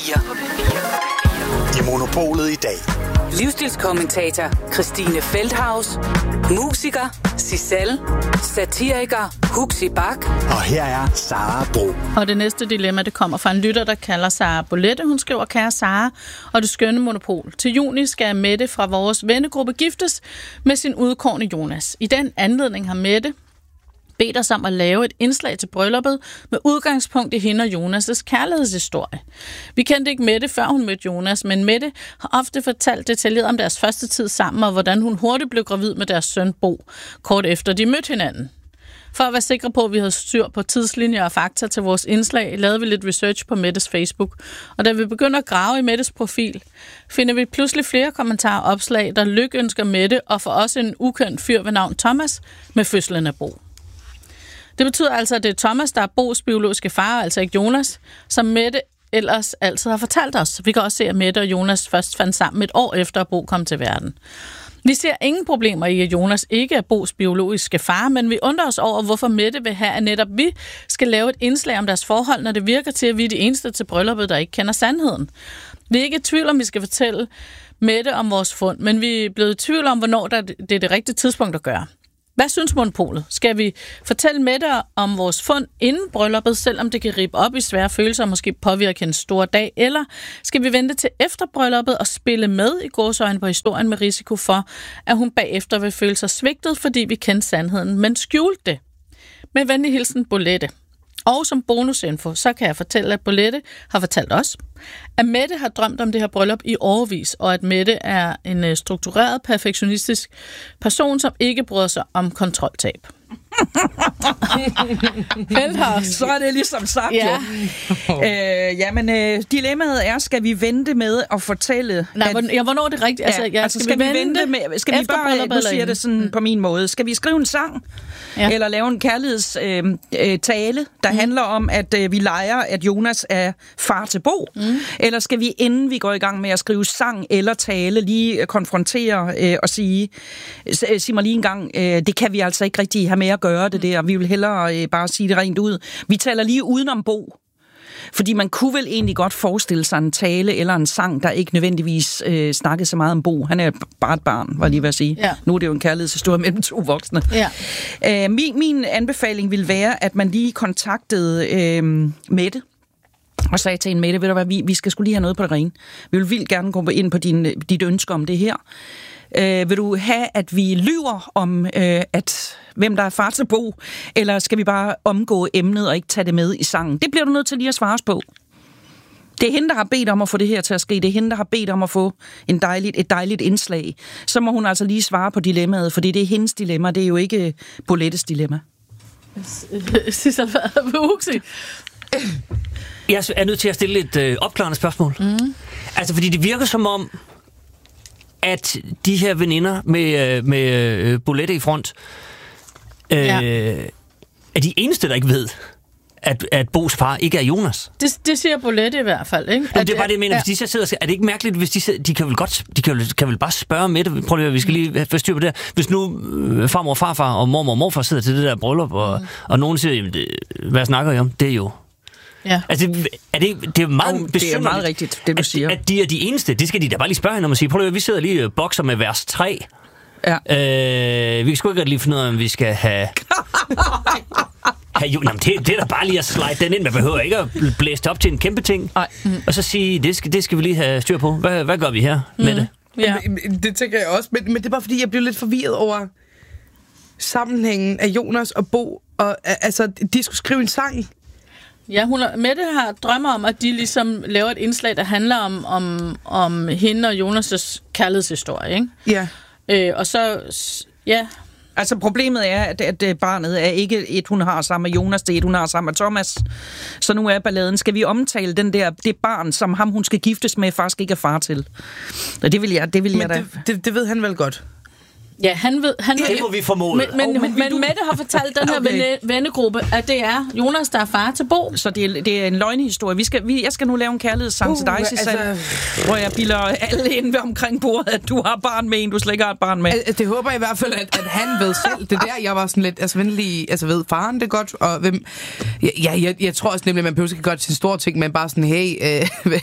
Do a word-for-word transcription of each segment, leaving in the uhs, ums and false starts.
fire. I Monopolet i dag. Livsstilskommentator Christine Feldhaus. Musiker Sissel. Satiriker Huxi Bak. Og her er Sara Bro. Og det næste dilemma, det kommer fra en lytter, der kalder Sara Bolette. Hun skriver, kære Sara og det skønne Monopol. Til juni skal Mette fra vores vennegruppe giftes med sin udkårne Jonas. I den anledning har Mette bedt os om at lave et indslag til brylluppet med udgangspunkt i hende og Jonas' kærlighedshistorie. Vi kendte ikke Mette, før hun mødte Jonas, men Mette har ofte fortalt detaljeret om deres første tid sammen, og hvordan hun hurtigt blev gravid med deres søn Bo, kort efter de mødte hinanden. For at være sikre på, at vi havde styr på tidslinjer og fakta til vores indslag, lavede vi lidt research på Mettes Facebook. Og da vi begynder at grave i Mettes profil, finder vi pludselig flere kommentarer og opslag, der lykønsker Mette og for os en ukendt fyr ved navn Thomas med fødslen af Bo. Det betyder altså, at det er Thomas, der er Bos biologiske far, altså ikke Jonas, som Mette ellers altid har fortalt os. Vi kan også se, at Mette og Jonas først fandt sammen et år efter, at Bo kom til verden. Vi ser ingen problemer i, at Jonas ikke er Bos biologiske far, men vi undrer os over, hvorfor Mette vil have, at netop vi skal lave et indslag om deres forhold, når det virker til, at vi er de eneste til brylluppet, der ikke kender sandheden. Vi er ikke i tvivl om, vi skal fortælle Mette om vores fund, men vi er blevet i tvivl om, hvornår det er det rigtige tidspunkt at gøre. Hvad synes Monopolet? Skal vi fortælle Mette om vores fund inden brylluppet, selvom det kan ribe op i svære følelser og måske påvirke en stor dag? Eller skal vi vente til efter brylluppet og spille med i gåseøjne på historien med risiko for, at hun bagefter vil føle sig svigtet, fordi vi kendte sandheden, men skjulte det? Med venlig hilsen, Bolette. Og som bonusinfo, så kan jeg fortælle, at Bolette har fortalt os, at Mette har drømt om det her bryllup i årevis, og at Mette er en struktureret, perfektionistisk person, som ikke bryder sig om kontroltab. Så er det ligesom sagt, ja. jo. Øh, jamen, øh, dilemmaet er, skal vi vente med at fortælle... Nej, at, ja, hvornår er det rigtigt? Altså, ja, altså, skal, skal vi vente med... Skal vi bare, nu siger det sådan mm. på min måde, skal vi skrive en sang? Ja. Eller lave en kærlighedstale, øh, øh, tale, der mm. handler om, at øh, vi leger, at Jonas er far til Bo? Mm. Eller skal vi, inden vi går i gang med at skrive sang eller tale, lige konfrontere øh, og sige, sig mig lige en gang, øh, det kan vi altså ikke rigtig have med at gøre det der. Vi vil hellere øh, bare sige det rent ud. Vi taler lige udenom Bo. Fordi man kunne vel egentlig godt forestille sig en tale eller en sang, der ikke nødvendigvis øh, snakkede så meget om Bo. Han er bare et barn, var lige ved at sige. Ja. Nu er det jo en kærlighedshistorie mellem to voksne. Ja. Øh, min, min anbefaling ville være, at man lige kontaktede øh, Mette, og sagde til en Mette, ved du hvad, vi, vi skal sgu lige have noget på det rene. Vi vil vildt gerne gå ind på din, dit ønske om det her. Øh, vil du have, at vi lyver om, øh, at hvem der er far til Bo, eller skal vi bare omgå emnet og ikke tage det med i sangen? Det bliver du nødt til lige at svare os på. Det er hende, der har bedt om at få det her til at ske. Det er hende, der har bedt om at få en dejligt, et dejligt indslag. Så må hun altså lige svare på dilemmaet, fordi det er hendes dilemma, det er jo ikke Bolettes dilemma. Sissel, hvad vil du sige? Jeg er nødt til at stille et øh, opklarende spørgsmål. Mm. Altså, fordi det virker som om, at de her veninder med, med øh, Bolette i front, øh, ja. er de eneste, der ikke ved, at, at Bos far ikke er Jonas. Det, det siger Bolette i hvert fald, ikke? Jamen, det er bare det, jeg mener. Ja. Hvis de så sidder, er det ikke mærkeligt, hvis de sidder, de kan vel godt, de kan vel, kan vel bare spørge med det. Prøv lige, vi skal lige få styr på det. Hvis nu øh, farmor, farfar og mormor og morfar sidder til det der bryllup, og, mm. og nogen siger, jamen, det, hvad snakker I om? Det er jo... Ja. Altså, er det, det er meget oh, det er meget rigtigt, det du at, siger. At de er de eneste. Det skal de da bare lige spørge hende om at sige. Prøv at vi sidder lige og bokser med vers tre. Ja. Øh, vi kan sgu ikke lige finde ud af, om vi skal have... have jo, jamen, det, det er da bare lige at slide den ind. Man behøver ikke at blæse op til en kæmpe ting. Mm. Og så sige, det skal, det skal vi lige have styr på. Hvad, hvad gør vi her mm. med det? Ja. Men, det tænker jeg også. Men, men det er bare fordi, jeg blev lidt forvirret over sammenhængen af Jonas og Bo. Og, altså, de skulle skrive en sang. Ja, hun er, Mette har drømmer om, at de ligesom laver et indslag, der handler om, om, om hende og Jonas' kærlighedshistorie, ikke? Ja. Øh, og så, ja... Altså, problemet er, at, at barnet er ikke et, hun har sammen med Jonas, det er et, hun har sammen med Thomas. Så nu er balladen. Skal vi omtale den der, det barn, som ham, hun skal giftes med, faktisk ikke er far til? Og det vil jeg, det vil Men jeg da... Det, det, det ved han vel godt? Ja, han ved... Han det må vi formode. Men, men, oh, men, men du... Mette har fortalt den her okay. venne, vennegruppe, at det er Jonas, der er far til Bo. Så det er, det er en løgnehistorie. Vi skal, vi, jeg skal nu lave en kærlighedssang uh, til dig, Cicel, altså... hvor jeg bilder alle ind omkring bordet, at du har barn med en, du slet ikke har et barn med. Altså, det håber jeg i hvert fald, at, at han ved selv. Det der, jeg var sådan lidt, altså venlig, altså ved faren det godt, og hvem... Ja, jeg, jeg, jeg tror også nemlig, at man behøver ikke godt sin store ting, men bare sådan, hey, øh,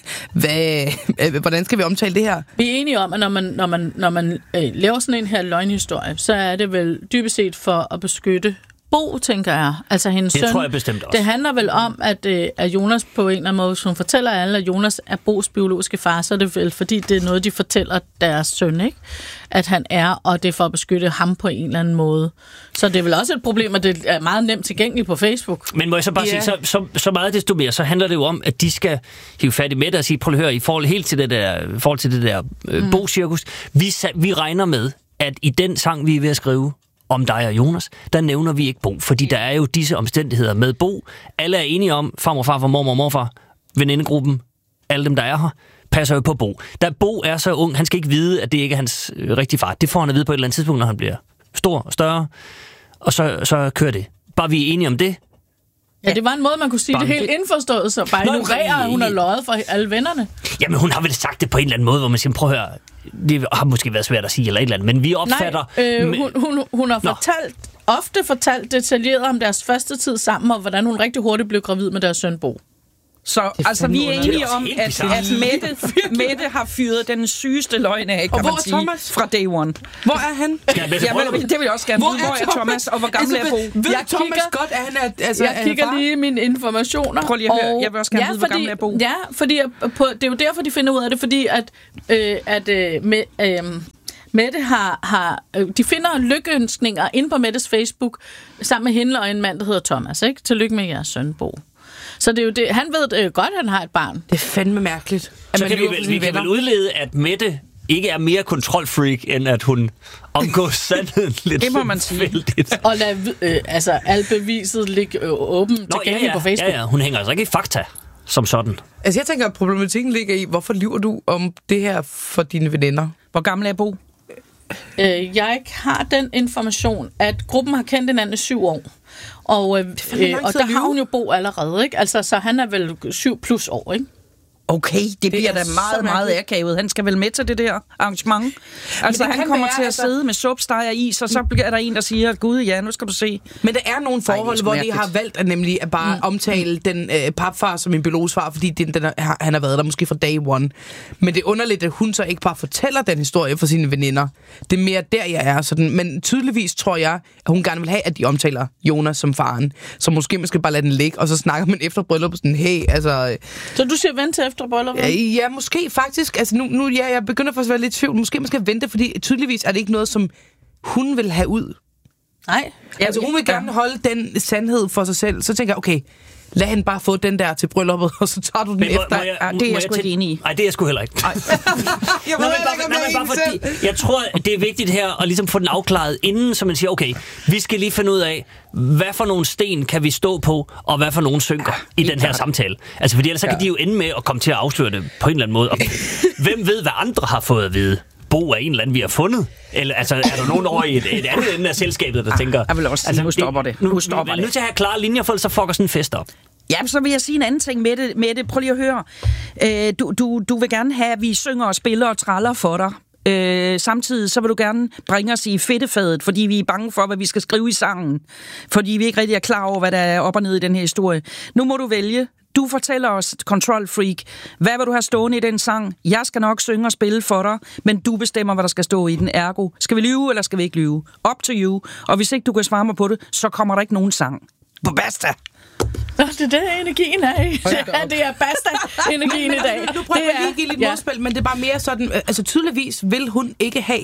hvad, øh, hvordan skal vi omtale det her? Vi er enige om, at når man, når man, når man øh, laver sådan en her løgnhistorie, så er det vel dybest set for at beskytte Bo, tænker jeg. Altså hendes det søn. tror jeg bestemt også. Det handler vel om, at, øh, at Jonas på en eller anden måde, som fortæller alle, at Jonas er Bos biologiske far, så er det vel, fordi det er noget, de fortæller deres søn, ikke? At han er, og det er for at beskytte ham på en eller anden måde. Så det er vel også et problem, at det er meget nemt tilgængeligt på Facebook. Men må jeg så bare yeah. sige, så, så, så meget desto mere, så handler det jo om, at de skal hive fat i Mette og sige, prøv at høre, i forhold, helt til det der, i forhold til det der øh, mm. Bo-cirkus, vi, vi regner med, at i den sang, vi er ved at skrive, om dig og Jonas, der nævner vi ikke Bo, fordi der er jo disse omstændigheder med Bo. Alle er enige om, farmor, farfar, mormor, morfar, venindegruppen, alle dem, der er her, passer jo på Bo. Da Bo er så ung, han skal ikke vide, at det ikke er hans øh, rigtige far. Det får han at vide på et eller andet tidspunkt, når han bliver stor og større, og så, så kører det. Bare vi er enige om det. Ja, det var en måde, man kunne sige Bang. det helt indforstået, så bare ignorerer, at hun har løjet for alle vennerne. Jamen, hun har vel sagt det på en eller anden måde, hvor man siger, prøv at høre, det har måske været svært at sige eller et eller andet, men vi opfatter... Nej, øh, hun, hun, hun har fortalt, ofte fortalt detaljeret om deres første tid sammen, og hvordan hun rigtig hurtigt blev gravid med deres søn Bo. Så altså, vi er enige om, at, at Mette, Mette har fyret den sygeste løgn af, kan man sige, Thomas? Fra day one. Hvor er han? Ja, men, det vil jeg også gerne. Hvor er, hvor er Thomas, og hvor gammel altså, er Bo? Ved jeg Thomas kigger, godt, at han er altså, Jeg kigger er lige mine informationer. Prøv lige at høre, jeg vil også gerne ja, vide, fordi, hvor gammel er Bo. Ja, fordi på, det er jo derfor, de finder ud af det, fordi at, øh, at øh, med... Øh, Mette har, har øh, de finder lykkeønskninger inde på Mettes Facebook sammen med hende og en mand, der hedder Thomas, ikke? Tillykke med jeres søn, Bo. Så det er jo det. Han ved øh, godt, at han har et barn. Det er fandme mærkeligt. Så kan vi, vel, vi kan vel udlede, at Mette ikke er mere kontrolfreak, end at hun omgås sandheden lidt. Det må man sige. Og lad øh, altså, alt beviset ligge øh, åben tilgængeligt ja, ja, på Facebook. Ja, ja. Hun hænger altså ikke i fakta som sådan. Altså jeg tænker, at problematikken ligger i, hvorfor lyver du om det her for dine veninder? Hvor gammel er Bo? Øh, jeg har den information, at gruppen har kendt hinanden i syv år. Og, øh, øh, og der har hun jo Bo allerede, ikke? Altså, så han er vel syv plus år, ikke? Okay, det, det bliver da meget, meget akavet. Han skal vel med til det der arrangement. Altså, han kommer være, til at altså... sidde med supsteg og is, og så bliver der en, der siger, gud ja, nu skal du se. Men der er nogle forhold, Ej, hvor de har valgt at nemlig at bare mm. omtale den øh, papfar som en biologisk far, fordi den, den er, han har været der måske fra day one. Men det er underligt, at hun så ikke bare fortæller den historie for sine veninder. Det er mere der, jeg er. Sådan. Men tydeligvis tror jeg, at hun gerne vil have, at de omtaler Jonas som faren. Så måske man skal bare lade den ligge, og så snakker man efter bryllup sådan, hey, altså... Så du siger vent til efter bryllup? Ja, ja, måske faktisk. Altså nu, nu ja, jeg begynder faktisk at være lidt i tvivl. Måske man skal vente, fordi tydeligvis er det ikke noget, som hun vil have ud. Nej. Altså hun vil gerne holde den sandhed for sig selv. Så tænker jeg, okay, lad hende bare få den der til brylluppet, og så tager du den men, efter. Må jeg, ja, det er jeg sgu ikke enig i. Nej, det er jeg sgu heller ikke. jeg, Nå, men bare, nej, bare fordi, jeg tror, det er vigtigt her at ligesom få den afklaret inden, så man siger, okay, vi skal lige finde ud af, hvad for nogle sten kan vi stå på, og hvad for nogle synker ja, i den her klart. samtale. Altså, fordi ellers så kan ja. de jo ende med at komme til at afsløre det på en eller anden måde. Og hvem ved, hvad andre har fået at vide? Bo er en eller anden, vi har fundet? Eller altså, er der nogen over i et, et andet ende af selskabet, der tænker... Jeg vil også sige, altså, nu stopper det. Nu, nu stopper vi er det. nødt til at have klare linjer, for så fucker sådan en fest op. Ja, så vil jeg sige en anden ting med det. Med det. Prøv lige at høre. Øh, du, du, du vil gerne have, at vi synger og spiller og traller for dig. Øh, samtidig så vil du gerne bringe os i fedtefadet, fordi vi er bange for, hvad vi skal skrive i sangen. Fordi vi ikke rigtig er klar over, hvad der er op og ned i den her historie. Nu må du vælge. Du fortæller os, Control Freak, hvad vil du have stående i den sang? Jeg skal nok synge og spille for dig, men du bestemmer, hvad der skal stå i den. Ergo, skal vi lyve, eller skal vi ikke lyve? Up to you. Og hvis ikke du kan svare mig på det, så kommer der ikke nogen sang. På basta! Nå, det er det, energien er i. Ja, det er basta-energien i dag. Nu prøver jeg lige at give lidt ja. modspil, men det er bare mere sådan, altså tydeligvis vil hun ikke have.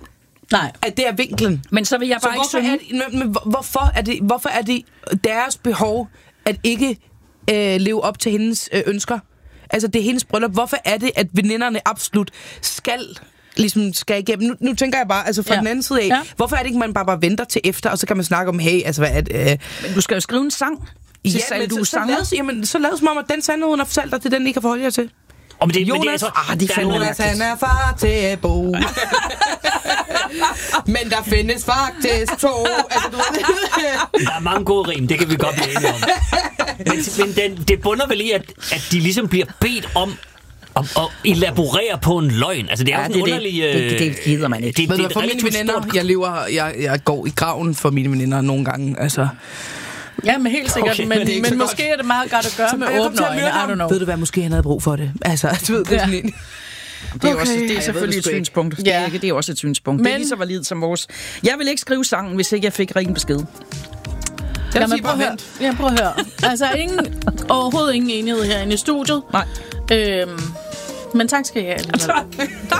Nej. At det er vinklen. Men så vil jeg bare så ikke synge. Er det, men, men hvorfor er det, hvorfor er det deres behov at ikke øh, leve op til hendes øh, ønsker? Altså, det er hendes bryllup. Hvorfor er det, at veninderne absolut skal... ligesom skal igennem. Nu, nu tænker jeg bare, altså fra ja. den anden side af, ja. hvorfor er det ikke, man bare, bare venter til efter, og så kan man snakke om, hey, altså hvad er det? Øh... Men du skal jo skrive en sang. Ja, men du så, så, lad jamen, så lad os som om, at den sandhed, hun har fortalt dig, det den, I kan forholde jer til. Og men det, Jonas, men det, jeg tror, ah, de Jonas, han er far til Bo. Men der findes faktisk to. Altså, du ved. Der er mange gode rim, det kan vi godt blive enige om. Men, men den, det bunder vel i, at, at de ligesom bliver bedt om at, at elaborere på en løgn. Altså, det er ja, jo sådan en underlig... Det, det, det gider man ikke. Det, det, det, det for mine veninder, jeg lever, jeg, jeg går i graven for mine veninder nogle gange, altså... Ja, men helt sikkert, okay, men, men, men måske er det meget godt at gøre så med åbne øjne, I don't know. Ved du hvad, måske han havde brug for det. Altså, du ved, det er sådan en... Det er, okay. også, det er selvfølgelig et synspunkt. Ja. Det, er ikke, det er også et synspunkt. Men, det er lige så validt som vores. Jeg vil ikke skrive sangen, hvis ikke jeg fik ringen besked. Jeg vil prøve at høre. Ja, prøv at høre. Altså, ingen, overhovedet ingen enighed herinde i studiet. Nej. Øhm, men tak skal I have. Tak.